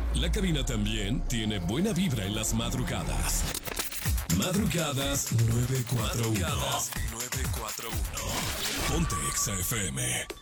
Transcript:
La cabina también tiene buena vibra en las madrugadas. Madrugadas 941. Ponte Exa FM.